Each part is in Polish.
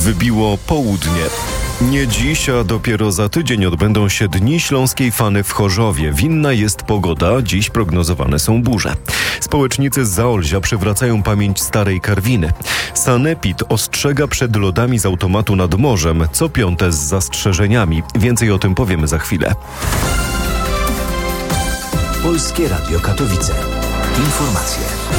Wybiło południe. Nie dziś, a dopiero za tydzień odbędą się Dni Śląskiej Fany w Chorzowie. Winna jest pogoda, dziś prognozowane są burze. Społecznicy z Zaolzia przywracają pamięć starej Karwiny. Sanepid ostrzega przed lodami z automatu nad morzem, co piąte z zastrzeżeniami. Więcej o tym powiemy za chwilę. Polskie Radio Katowice. Informacje.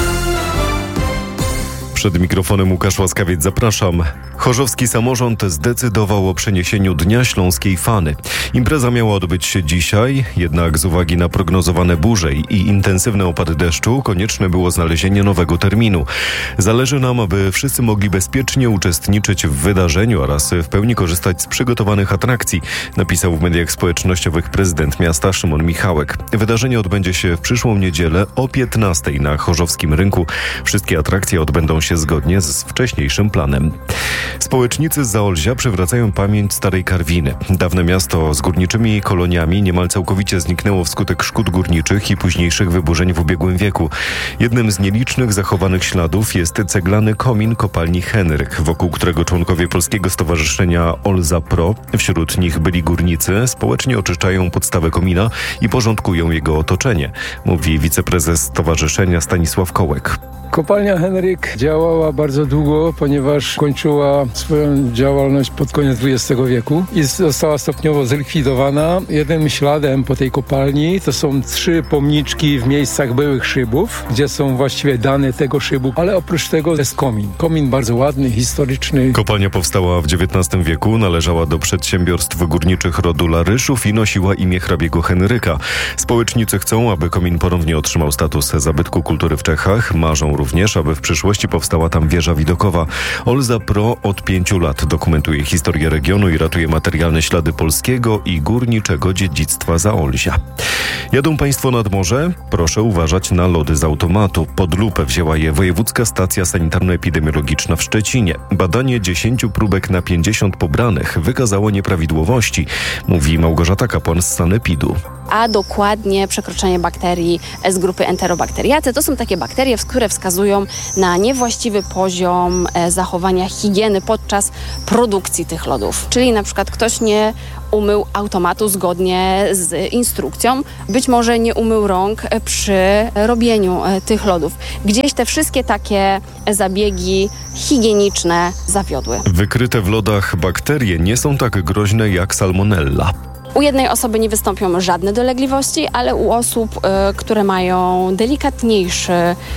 Przed mikrofonem Łukasz Łaskawiec, zapraszam. Chorzowski samorząd zdecydował o przeniesieniu Dnia Śląskiej Fany. Impreza miała odbyć się dzisiaj, jednak z uwagi na prognozowane burze i intensywne opady deszczu konieczne było znalezienie nowego terminu. Zależy nam, aby wszyscy mogli bezpiecznie uczestniczyć w wydarzeniu oraz w pełni korzystać z przygotowanych atrakcji, napisał w mediach społecznościowych prezydent miasta Szymon Michałek. Wydarzenie odbędzie się w przyszłą niedzielę o 15:00 na Chorzowskim Rynku. Wszystkie atrakcje odbędą się zgodnie z wcześniejszym planem. Społecznicy z Zaolzia przywracają pamięć starej Karwiny. Dawne miasto z górniczymi koloniami niemal całkowicie zniknęło wskutek szkód górniczych i późniejszych wyburzeń w ubiegłym wieku. Jednym z nielicznych zachowanych śladów jest ceglany komin kopalni Henryk, wokół którego członkowie Polskiego Stowarzyszenia Olza Pro, wśród nich byli górnicy, społecznie oczyszczają podstawę komina i porządkują jego otoczenie, mówi wiceprezes stowarzyszenia Stanisław Kołek. Kopalnia Henryk działała bardzo długo, ponieważ kończyła swoją działalność pod koniec XX wieku i została stopniowo zlikwidowana. Jednym śladem po tej kopalni to są 3 pomniczki w miejscach byłych szybów, gdzie są właściwie dane tego szybu, ale oprócz tego jest komin. Komin bardzo ładny, historyczny. Kopalnia powstała w XIX wieku, należała do przedsiębiorstw górniczych rodu Laryszów i nosiła imię hrabiego Henryka. Społecznicy chcą, aby komin ponownie otrzymał status zabytku kultury w Czechach. Marzą również, aby w przyszłości powstała tam wieża widokowa. Olza Pro od 5 lat dokumentuje historię regionu i ratuje materialne ślady polskiego i górniczego dziedzictwa Zaolzia. Jadą Państwo nad morze? Proszę uważać na lody z automatu. Pod lupę wzięła je Wojewódzka Stacja Sanitarno-Epidemiologiczna w Szczecinie. Badanie 10 próbek na 50 pobranych wykazało nieprawidłowości, mówi Małgorzata Kapłan z Sanepidu. A dokładnie przekroczenie bakterii z grupy Enterobacteriaceae. To są takie bakterie, które wskazują na niewłaściwy poziom zachowania higieny podczas produkcji tych lodów. Czyli na przykład ktoś nie umył automatu zgodnie z instrukcją, być może nie umył rąk przy robieniu tych lodów. Gdzieś te wszystkie takie zabiegi higieniczne zawiodły. Wykryte w lodach bakterie nie są tak groźne jak salmonella. U jednej osoby nie wystąpią żadne dolegliwości, ale u osób, które mają delikatniejszy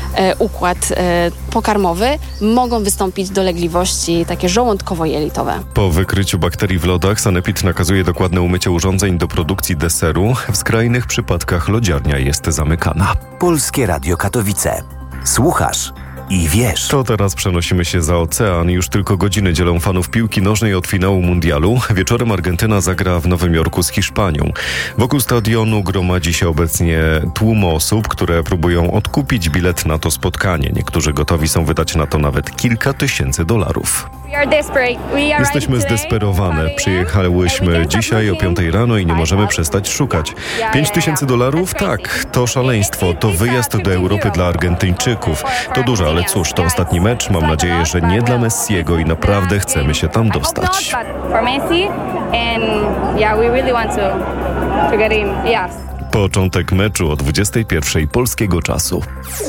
układ pokarmowy, mogą wystąpić dolegliwości takie żołądkowo-jelitowe. Po wykryciu bakterii w lodach Sanepid nakazuje dokładne umycie urządzeń do produkcji deseru. W skrajnych przypadkach lodziarnia jest zamykana. Polskie Radio Katowice. Słuchasz i wiesz. To teraz przenosimy się za ocean. Już tylko godziny dzielą fanów piłki nożnej od finału mundialu. Wieczorem Argentyna zagra w Nowym Jorku z Hiszpanią. Wokół stadionu gromadzi się obecnie tłum osób, które próbują odkupić bilet na to spotkanie. Niektórzy gotowi są wydać na to nawet kilka tysięcy dolarów. Jesteśmy zdesperowane. Przyjechałyśmy dzisiaj o 5:00 rano i nie możemy przestać szukać. $5,000? Tak, to szaleństwo. To wyjazd do Europy dla Argentyńczyków. To dużo, ale cóż, to ostatni mecz. Mam nadzieję, że nie dla Messiego i naprawdę chcemy się tam dostać. Początek meczu o 21:00 polskiego czasu.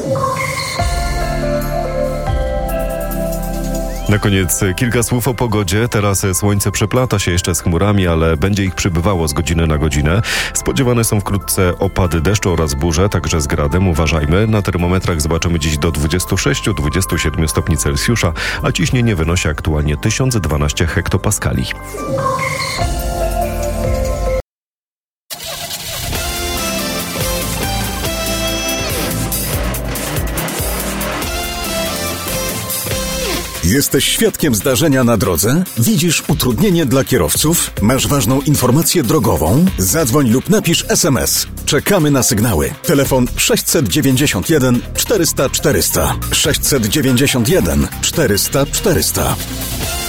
Na koniec kilka słów o pogodzie. Teraz słońce przeplata się jeszcze z chmurami, ale będzie ich przybywało z godziny na godzinę. Spodziewane są wkrótce opady deszczu oraz burze, także z gradem. Uważajmy. Na termometrach zobaczymy dziś do 26-27 stopni Celsjusza, a ciśnienie wynosi aktualnie 1012 hektopaskali. Jesteś świadkiem zdarzenia na drodze? Widzisz utrudnienie dla kierowców? Masz ważną informację drogową? Zadzwoń lub napisz SMS. Czekamy na sygnały. Telefon 691 400 400. 691 400 400.